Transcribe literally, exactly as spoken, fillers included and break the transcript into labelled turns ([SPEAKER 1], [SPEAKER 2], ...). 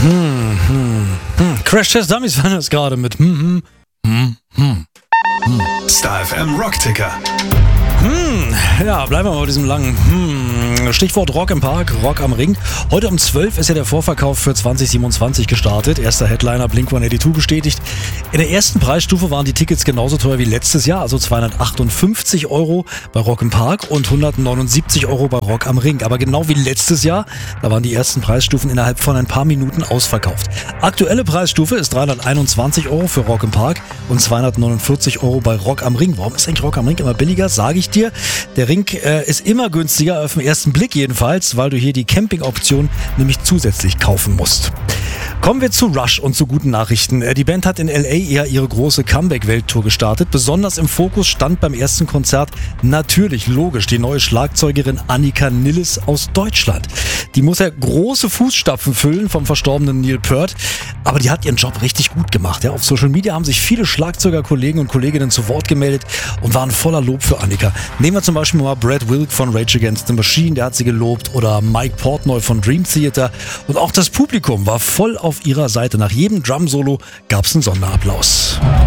[SPEAKER 1] Hm, hm, hm. Crash Test Dummies waren das gerade mit hm, hm, hm, hm.
[SPEAKER 2] Star F M Rockticker.
[SPEAKER 1] Hm, ja, bleiben wir mal bei diesem langen hm. Stichwort Rock im Park, Rock am Ring. Heute um zwölf ist ja der Vorverkauf für zwanzig siebenundzwanzig gestartet. Erster Headliner Blink one eighty-two bestätigt. In der ersten Preisstufe waren die Tickets genauso teuer wie letztes Jahr, also zweihundertachtundfünfzig Euro bei Rock im Park und hundertneunundsiebzig Euro bei Rock am Ring. Aber genau wie letztes Jahr, da waren die ersten Preisstufen innerhalb von ein paar Minuten ausverkauft. Aktuelle Preisstufe ist dreihunderteinundzwanzig Euro für Rock im Park und zweihundertneunundvierzig Euro bei Rock am Ring. Warum ist eigentlich Rock am Ring immer billiger? Sage ich dir. Der Ring äh, ist immer günstiger, auf den ersten Blick jedenfalls, weil du hier die Campingoption nämlich zusätzlich kaufen musst. Kommen wir zu Rush und zu guten Nachrichten. Die Band hat in L A eher ihre große Comeback-Welttour gestartet. Besonders im Fokus stand beim ersten Konzert natürlich, logisch, die neue Schlagzeugerin Annika Nilles aus Deutschland. Die muss ja große Fußstapfen füllen vom verstorbenen Neil Peart, aber die hat ihren Job richtig gut gemacht. Ja, auf Social Media haben sich viele Schlagzeugerkollegen und Kolleginnen zu Wort gemeldet und waren voller Lob für Annika. Nehmen wir zum Beispiel mal Brad Wilk von Rage Against the Machine, der hat sie gelobt, oder Mike Portnoy von Dream Theater. Und auch das Publikum war voll auf ihrer Seite. Nach jedem Drum-Solo gab es einen Sonderapplaus.